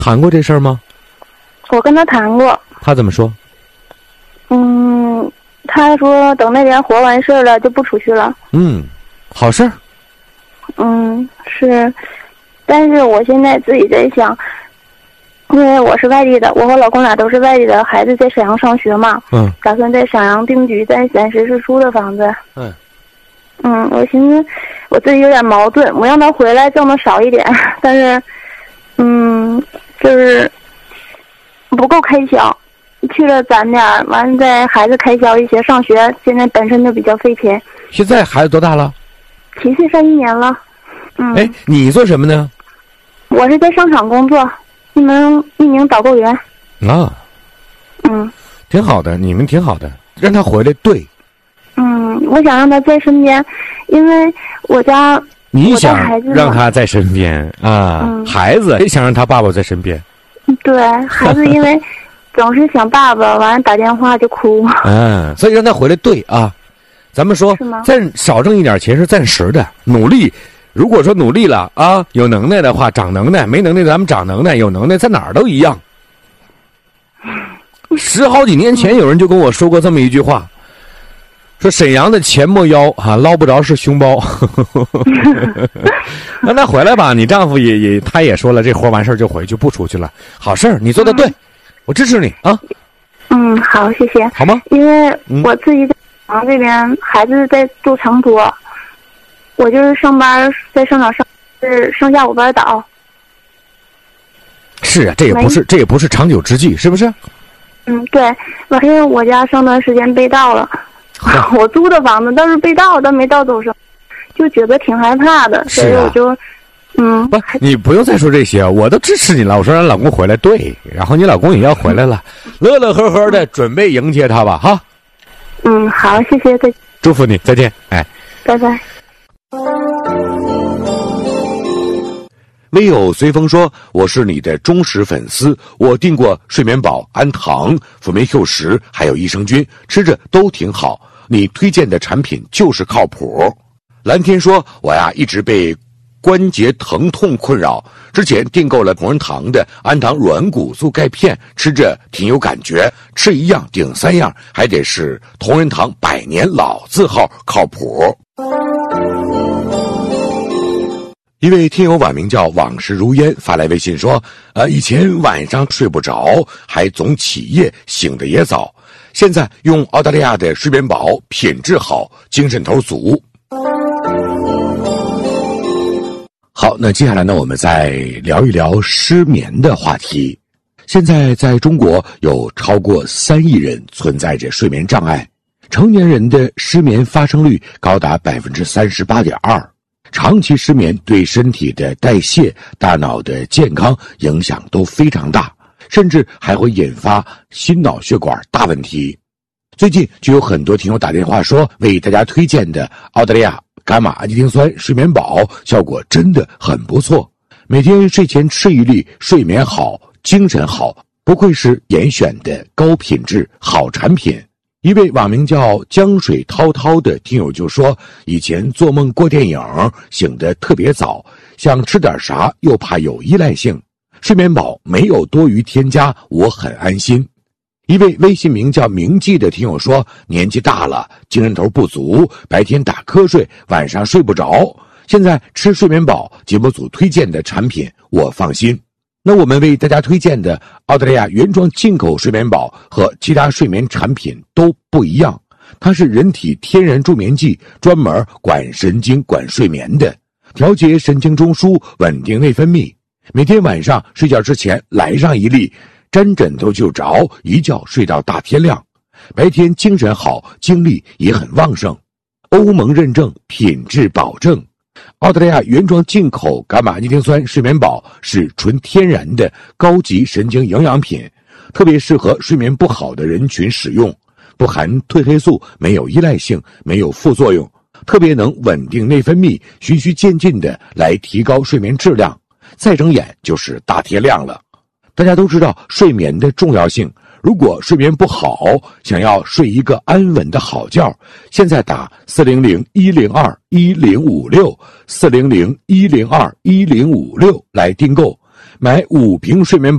谈过这事儿吗？ 我跟他谈过。 他怎么说？ 他说等那边活完事儿了就不出去了。 好事儿。 是，但是我现在自己在想，因为我是外地的，我和老公俩都是外地的，孩子在沈阳上学嘛，打算在沈阳定居，在30室出的房子。我寻思我自己有点矛盾，我让他回来挣的少一点，但是就是不够开销，去了攒点，完了再孩子开销一些，上学现在本身就比较费钱。 现在孩子多大了 ？7岁上1年了。 你做什么呢？ 我是在商场工作，一名导购员。 挺好的，你们挺好的，让他回来。对。 我想让他在身边，因为我家你想让他在身边啊？孩子也想让他爸爸在身边。 对，孩子因为总是想爸爸，完了打电话就哭。 所以让他回来。对啊，咱们说再少挣一点钱是暂时的，努力。如果说努力了啊，有能耐的话长能耐，没能耐咱们长能耐，有能耐在哪儿都一样。10好几年前有人就跟我说过这么一句话，说沈阳的钱没腰啊，捞不着是胸包。让他回来吧，你丈夫他也说了，这活完事儿就回去不出去了，好事儿，你做的对，我支持你啊。 好，谢谢。 好吗？ 因为我自己在沈阳这边，孩子在住长桌，我就是上班在商场上下午班倒。 是啊，这也不是长久之计，是不是？ 对，完事我家上段时间被盗了，我租的房子倒是被盗，但没盗走什么，就觉得挺害怕的，所以我就你不用再说这些，我都支持你了。我说让老公回来，对，然后你老公也要回来了，乐乐呵呵的准备迎接他吧，哈。 好，谢谢，再祝福你，再见， 拜拜。 微友随风说，我是你的忠实粉丝，我订过睡眠宝、安糖、辅酶 Q10还有益生菌，吃着都挺好，你推荐的产品就是靠谱。蓝天说，我呀一直被关节疼痛困扰，之前订购了同仁堂的安糖软骨素钙片，吃着挺有感觉，吃一样顶3样，还得是同仁堂100年老字号，靠谱。一位听友网名叫往事如烟发来微信说，以前晚上睡不着，还总起夜，醒得也早，现在用澳大利亚的睡眠宝，品质好，精神头足。好，那接下来呢，我们再聊一聊失眠的话题。现在在中国有超过3亿人存在着睡眠障碍，成年人的失眠发生率高达 38.2%。长期失眠对身体的代谢、大脑的健康影响都非常大，甚至还会引发心脑血管大问题。最近就有很多听友打电话说，为大家推荐的澳大利亚伽马氨基丁酸睡眠宝效果真的很不错，每天睡前吃1粒，睡眠好，精神好，不愧是严选的高品质好产品。一位网名叫江水滔滔的听友就说，以前做梦过电影，醒得特别早，想吃点啥又怕有依赖性，睡眠宝没有多余添加，我很安心。一位微信名叫铭记的听友说，年纪大了，精神头不足，白天打瞌睡，晚上睡不着，现在吃睡眠宝节目组推荐的产品，我放心。那我们为大家推荐的澳大利亚原装进口睡眠宝和其他睡眠产品都不一样，它是人体天然助眠剂，专门管神经管睡眠的，调节神经中枢，稳定内分泌。每天晚上睡觉之前来上1粒，沾枕头就着，一觉睡到大天亮，白天精神好，精力也很旺盛。欧盟认证，品质保证。澳大利亚原装进口伽马氨基丁酸睡眠宝是纯天然的高级神经营养品，特别适合睡眠不好的人群使用，不含褪黑素，没有依赖性，没有副作用，特别能稳定内分泌，循序渐进的来提高睡眠质量，再睁眼就是大天亮了。大家都知道睡眠的重要性，如果睡眠不好，想要睡一个安稳的好觉，现在打400-102-1056 400-102-1056来订购，买5瓶睡眠宝